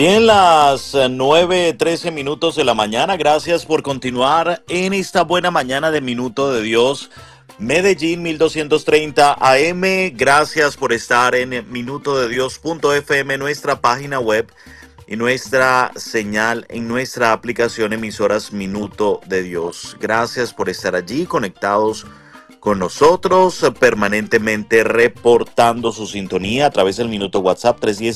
En las 9:13 de la mañana, gracias por continuar en esta buena mañana de Minuto de Dios. Medellín 1230 AM, gracias por estar en minutodedios.fm, nuestra página web y nuestra señal en nuestra aplicación emisoras Minuto de Dios. Gracias por estar allí conectados con nosotros, permanentemente reportando su sintonía a través del minuto WhatsApp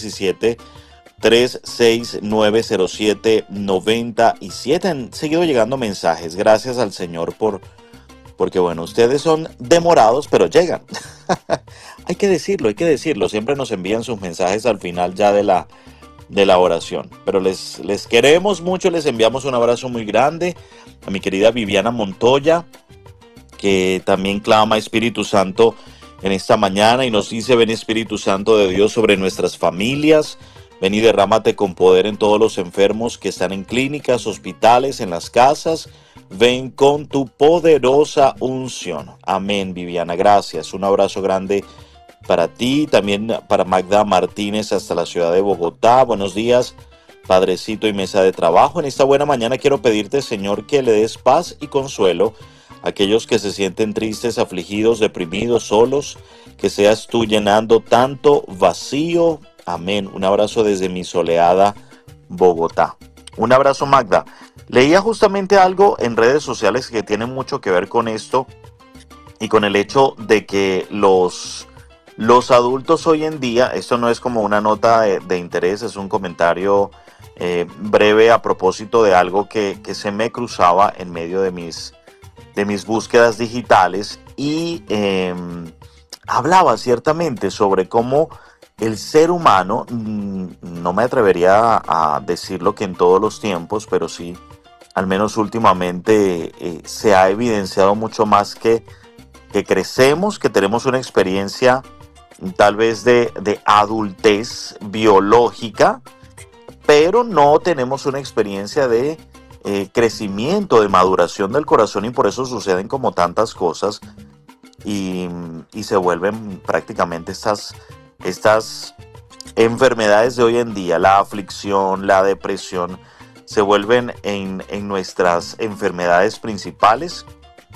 317-3690797. Han seguido llegando mensajes. Gracias al Señor porque bueno, ustedes son demorados, pero llegan. Hay que decirlo, hay que decirlo. Siempre nos envían sus mensajes al final ya de la oración. Pero les queremos mucho, les enviamos un abrazo muy grande a mi querida Viviana Montoya, que también clama Espíritu Santo en esta mañana y nos dice: ven Espíritu Santo de Dios sobre nuestras familias, ven y derrámate con poder en todos los enfermos que están en clínicas, hospitales, en las casas, ven con tu poderosa unción. Amén, Viviana, gracias, un abrazo grande para ti, también para Magda Martínez hasta la ciudad de Bogotá. Buenos días, Padrecito y mesa de trabajo. En esta buena mañana quiero pedirte, Señor, que le des paz y consuelo a aquellos que se sienten tristes, afligidos, deprimidos, solos, que seas tú llenando tanto vacío. Amén. Un abrazo desde mi soleada Bogotá. Un abrazo, Magda. Leía justamente algo en redes sociales que tiene mucho que ver con esto y con el hecho de que los adultos hoy en día, esto no es como una nota de interés, es un comentario breve a propósito de algo que se me cruzaba en medio de mis búsquedas digitales y hablaba ciertamente sobre cómo el ser humano, no me atrevería a decirlo que en todos los tiempos, pero sí, al menos últimamente, se ha evidenciado mucho más que crecemos, que tenemos una experiencia tal vez de adultez biológica, pero no tenemos una experiencia de crecimiento, de maduración del corazón, y por eso suceden como tantas cosas y se vuelven prácticamente estas enfermedades de hoy en día, la aflicción, la depresión, se vuelven en nuestras enfermedades principales.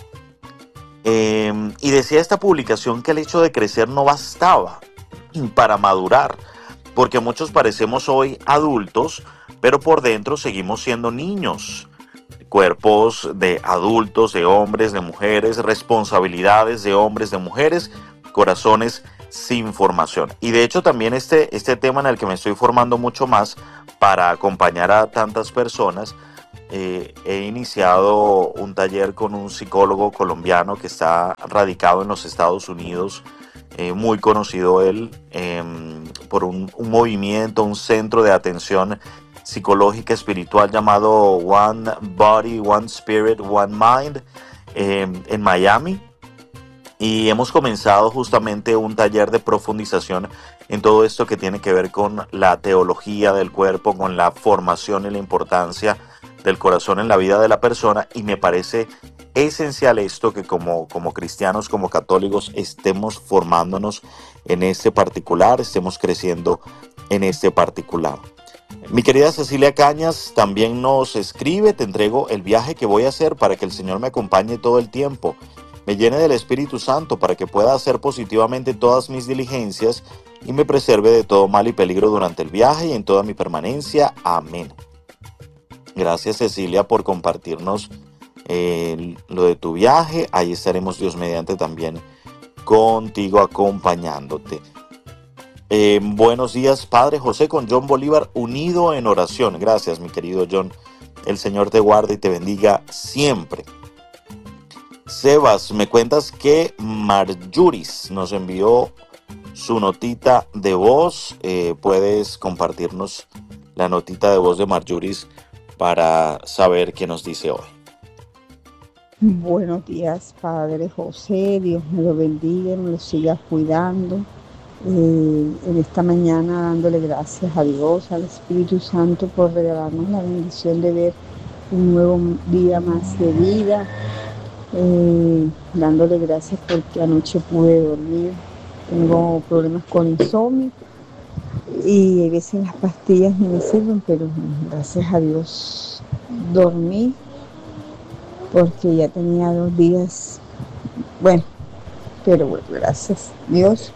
Y decía esta publicación que el hecho de crecer no bastaba para madurar, porque muchos parecemos hoy adultos, pero por dentro seguimos siendo niños. Cuerpos de adultos, de hombres, de mujeres, responsabilidades de hombres, de mujeres, corazones sin formación. Y de hecho también este tema en el que me estoy formando mucho más para acompañar a tantas personas, he iniciado un taller con un psicólogo colombiano que está radicado en los Estados Unidos, muy conocido él por un movimiento, un centro de atención psicológica espiritual llamado One Body, One Spirit, One Mind, en Miami. Y hemos comenzado justamente un taller de profundización en todo esto que tiene que ver con la teología del cuerpo, con la formación y la importancia del corazón en la vida de la persona. Y me parece esencial esto, que como cristianos, como católicos, estemos formándonos en este particular, estemos creciendo en este particular. Mi querida Cecilia Cañas también nos escribe: te entrego el viaje que voy a hacer para que el Señor me acompañe todo el tiempo, me llene del Espíritu Santo para que pueda hacer positivamente todas mis diligencias y me preserve de todo mal y peligro durante el viaje y en toda mi permanencia. Amén. Gracias, Cecilia, por compartirnos lo de tu viaje. Ahí estaremos, Dios mediante, también contigo acompañándote. Buenos días, Padre José, con John Bolívar, unido en oración. Gracias, mi querido John. El Señor te guarde y te bendiga siempre. Sebas, me cuentas que Marjuris nos envió su notita de voz. Puedes compartirnos la notita de voz de Marjuris para saber qué nos dice hoy. Buenos días, Padre José. Dios me lo bendiga, me lo siga cuidando. En esta mañana dándole gracias a Dios, al Espíritu Santo, por regalarnos la bendición de ver un nuevo día más de vida. Dándole gracias porque anoche pude dormir. Tengo problemas con insomnio Y a veces las pastillas no me sirven, pero gracias a Dios dormí porque ya tenía 2 días, bueno, pero bueno, gracias a Dios.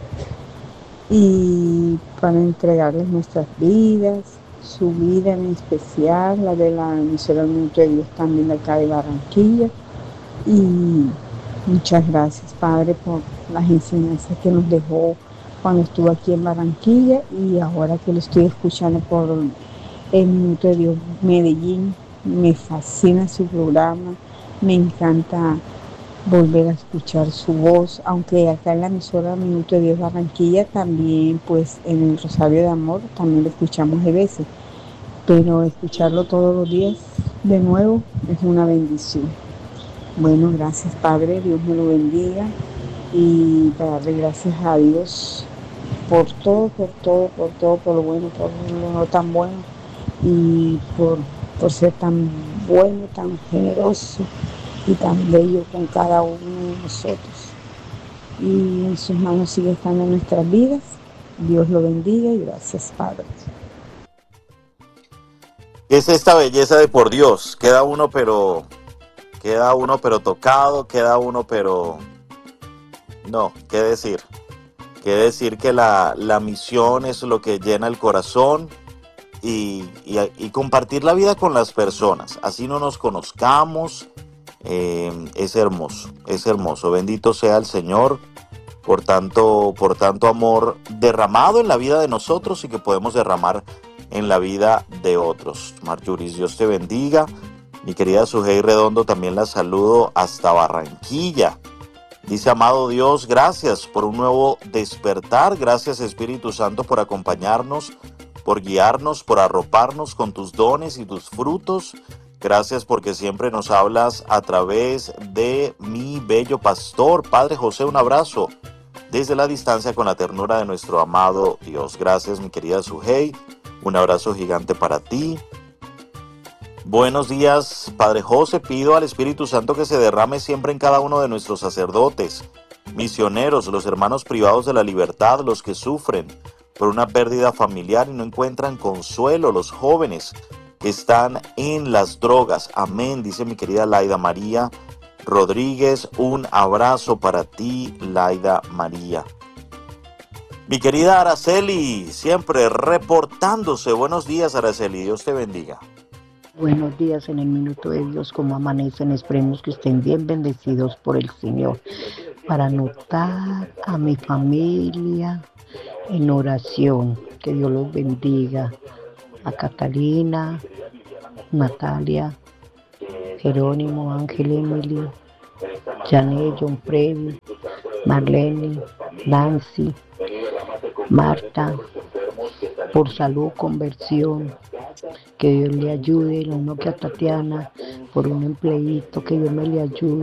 Y para entregarles nuestras vidas, su vida en especial, la de la emisora Minuto de Dios también de acá de Barranquilla. Y muchas gracias, Padre, por las enseñanzas que nos dejó cuando estuvo aquí en Barranquilla y ahora que lo estoy escuchando por el Minuto de Dios Medellín. Me fascina su programa, me encanta volver a escuchar su voz, aunque acá en la emisora Minuto de Dios Barranquilla también, pues en el Rosario de Amor también lo escuchamos de veces, pero escucharlo todos los días de nuevo es una bendición. Bueno, gracias Padre, Dios me lo bendiga y para darle gracias a Dios por todo, por todo, por todo, por lo bueno, por lo no tan bueno y por ser tan bueno, tan generoso y tan bello con cada uno de nosotros. Y en sus manos sigue estando nuestras vidas. Dios lo bendiga y gracias, Padre. ¿Qué es esta belleza de por Dios? Queda uno pero tocado, queda uno pero no, qué decir. Qué decir que la misión es lo que llena el corazón y compartir la vida con las personas. Así no nos conozcamos, es hermoso, es hermoso. Bendito sea el Señor por tanto amor derramado en la vida de nosotros y que podemos derramar en la vida de otros. Marjuris, Dios te bendiga. Mi querida Sujei Redondo, también la saludo hasta Barranquilla. Dice, amado Dios, gracias por un nuevo despertar. Gracias, Espíritu Santo, por acompañarnos, por guiarnos, por arroparnos con tus dones y tus frutos. Gracias porque siempre nos hablas a través de mi bello pastor. Padre José, un abrazo desde la distancia con la ternura de nuestro amado Dios. Gracias, mi querida Sujei. Un abrazo gigante para ti. Buenos días, Padre José. Pido al Espíritu Santo que se derrame siempre en cada uno de nuestros sacerdotes, misioneros, los hermanos privados de la libertad, los que sufren por una pérdida familiar y no encuentran consuelo, los jóvenes que están en las drogas. Amén, dice mi querida Laida María Rodríguez. Un abrazo para ti, Laida María. Mi querida Araceli, siempre reportándose. Buenos días, Araceli. Dios te bendiga. Buenos días en el Minuto de Dios, como amanecen, esperemos que estén bien bendecidos por el Señor. Para anotar a mi familia en oración, que Dios los bendiga. A Catalina, Natalia, Jerónimo, Ángel, Emily, Janet, John Previ, Marlene, Nancy, Marta, por salud, conversión. Que Dios le ayude, lo mismo que a Tatiana, por un empleito, que Dios me le ayude.